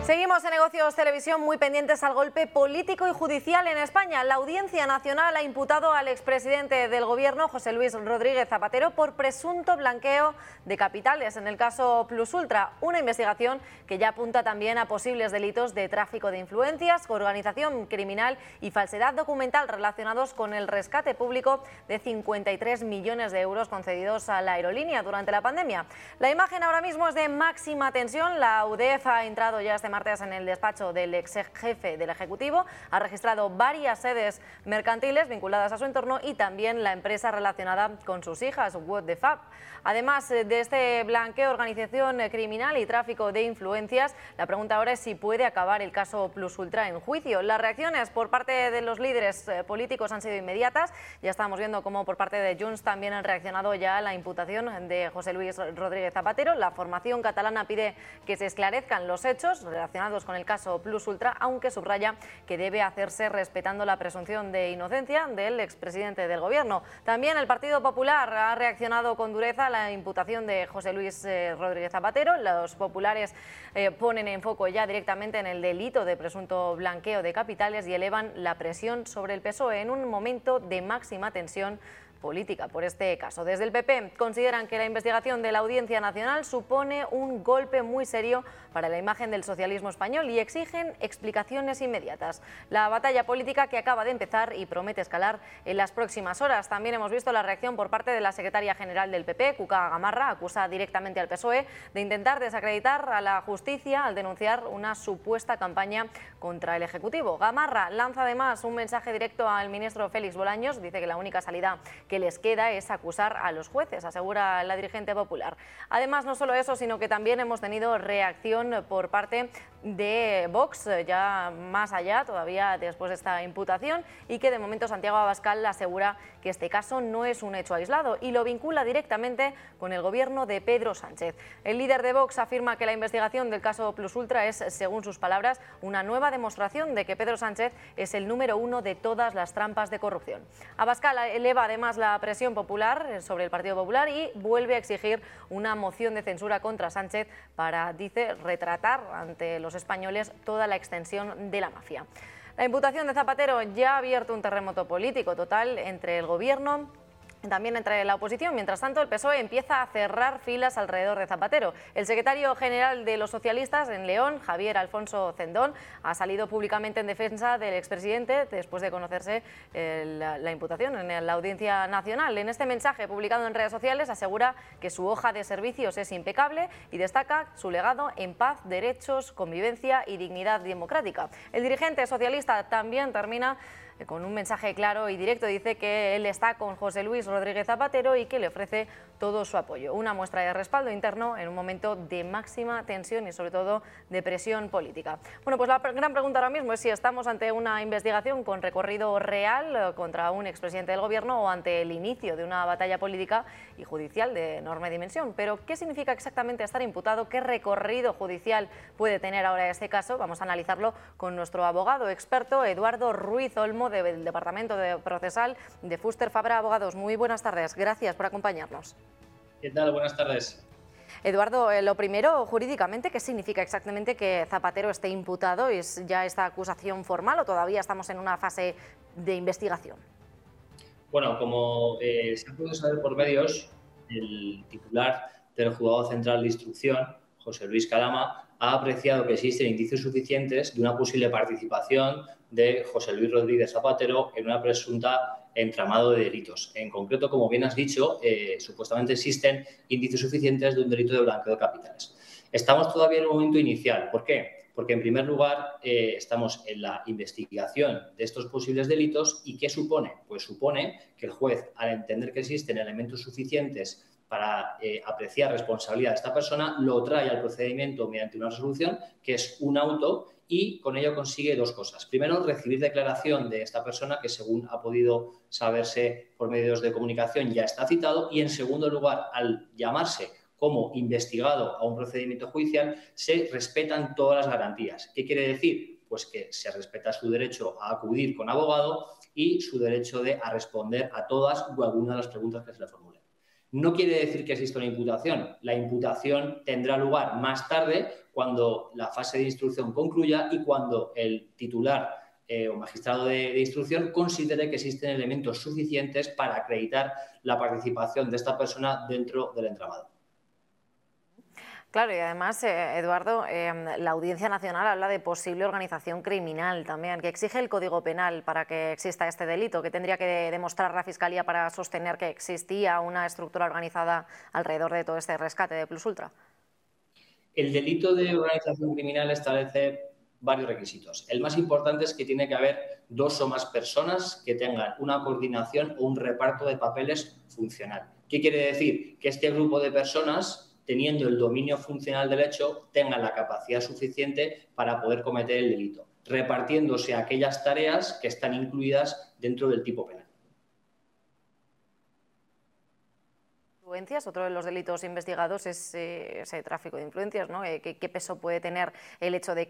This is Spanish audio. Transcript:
Seguimos en Negocios Televisión muy pendientes al golpe político y judicial en España. La Audiencia Nacional ha imputado al expresidente del Gobierno, José Luis Rodríguez Zapatero, por presunto blanqueo de capitales en el caso Plus Ultra, una investigación que ya apunta también a posibles delitos de tráfico de influencias, organización criminal y falsedad documental relacionados con el rescate público de 53 millones de euros concedidos a la aerolínea durante la pandemia. La imagen ahora mismo es de máxima tensión. La UDEF ha entrado ya este martes en el despacho del ex jefe del Ejecutivo, ha registrado varias sedes mercantiles vinculadas a su entorno y también la empresa relacionada con sus hijas, What the Fab. Además de este blanqueo, organización criminal y tráfico de influencias, la pregunta ahora es si puede acabar el caso Plus Ultra en juicio. Las reacciones por parte de los líderes políticos han sido inmediatas. Ya estamos viendo cómo por parte de Junts también han reaccionado ya a la imputación de José Luis Rodríguez Zapatero. La formación catalana pide que se esclarezcan los hechos relacionados con el caso Plus Ultra, aunque subraya que debe hacerse respetando la presunción de inocencia del expresidente del Gobierno. También el Partido Popular ha reaccionado con dureza a la imputación de José Luis Rodríguez Zapatero. Los populares ponen en foco ya directamente en el delito de presunto blanqueo de capitales y elevan la presión sobre el PSOE en un momento de máxima tensión política por este caso. Desde el PP consideran que la investigación de la Audiencia Nacional supone un golpe muy serio para la imagen del socialismo español y exigen explicaciones inmediatas. La batalla política que acaba de empezar y promete escalar en las próximas horas. También hemos visto la reacción por parte de la secretaria general del PP, Cuca Gamarra, acusa directamente al PSOE de intentar desacreditar a la justicia al denunciar una supuesta campaña contra el Ejecutivo. Gamarra lanza además un mensaje directo al ministro Félix Bolaños, dice que la única salida que les queda es acusar a los jueces, asegura la dirigente popular. Además, no solo eso, sino que también hemos tenido reacción por parte de Vox, ya más allá todavía después de esta imputación, y que de momento Santiago Abascal asegura que este caso no es un hecho aislado y lo vincula directamente con el gobierno de Pedro Sánchez. El líder de Vox afirma que la investigación del caso Plus Ultra es, según sus palabras, una nueva demostración de que Pedro Sánchez es el número uno de todas las trampas de corrupción. Abascal eleva además la presión popular sobre el Partido Popular y vuelve a exigir una moción de censura contra Sánchez para, dice, retratar ante los españoles toda la extensión de la mafia. La imputación de Zapatero ya ha abierto un terremoto político total entre el Gobierno, también entre la oposición. Mientras tanto, el PSOE empieza a cerrar filas alrededor de Zapatero. El secretario general de los socialistas en León, Javier Alfonso Cendón, ha salido públicamente en defensa del expresidente después de conocerse la imputación en la Audiencia Nacional. En este mensaje publicado en redes sociales asegura que su hoja de servicios es impecable y destaca su legado en paz, derechos, convivencia y dignidad democrática. El dirigente socialista también termina con un mensaje claro y directo. Dice que él está con José Luis Rodríguez Zapatero y que le ofrece todo su apoyo. Una muestra de respaldo interno en un momento de máxima tensión y sobre todo de presión política. Bueno, pues la gran pregunta ahora mismo es si estamos ante una investigación con recorrido real contra un expresidente del Gobierno o ante el inicio de una batalla política y judicial de enorme dimensión. Pero ¿qué significa exactamente estar imputado? ¿Qué recorrido judicial puede tener ahora este caso? Vamos a analizarlo con nuestro abogado experto Eduardo Ruiz Olmo, del Departamento de Procesal de Fuster Fabra Abogados. Muy buenas tardes, gracias por acompañarnos. ¿Qué tal? Buenas tardes. Eduardo, lo primero, jurídicamente, ¿qué significa exactamente que Zapatero esté imputado? ¿Es ya esta acusación formal o todavía estamos en una fase de investigación? Bueno, como se ha podido saber por medios, el titular del Juzgado Central de Instrucción, José Luis Calama, ha apreciado que existen indicios suficientes de una posible participación de José Luis Rodríguez Zapatero en una presunta entramado de delitos. En concreto, como bien has dicho, supuestamente existen indicios suficientes de un delito de blanqueo de capitales. Estamos todavía en un momento inicial. ¿Por qué? Porque, en primer lugar, estamos en la investigación de estos posibles delitos. ¿Y qué supone? Pues supone que el juez, al entender que existen elementos suficientes para apreciar responsabilidad de esta persona, lo trae al procedimiento mediante una resolución, que es un auto, y con ello consigue dos cosas. Primero, recibir declaración de esta persona, que según ha podido saberse por medios de comunicación ya está citado, y en segundo lugar, al llamarse como investigado a un procedimiento judicial, se respetan todas las garantías. ¿Qué quiere decir? Pues que se respeta su derecho a acudir con abogado y su derecho a responder a todas o alguna de las preguntas que se le formulen. No quiere decir que exista una imputación. La imputación tendrá lugar más tarde, cuando la fase de instrucción concluya y cuando el titular o magistrado de instrucción considere que existen elementos suficientes para acreditar la participación de esta persona dentro del entramado. Claro, y además, Eduardo, la Audiencia Nacional habla de posible organización criminal también, que exige el Código Penal para que exista este delito, que tendría que demostrar la Fiscalía para sostener que existía una estructura organizada alrededor de todo este rescate de Plus Ultra. El delito de organización criminal establece varios requisitos. El más importante es que tiene que haber 2 o más personas que tengan una coordinación o un reparto de papeles funcional. ¿Qué quiere decir? Que este grupo de personas, teniendo el dominio funcional del hecho, tengan la capacidad suficiente para poder cometer el delito, repartiéndose aquellas tareas que están incluidas dentro del tipo penal. Otro de los delitos investigados es ese tráfico de influencias, ¿no? ¿Qué peso puede tener el hecho de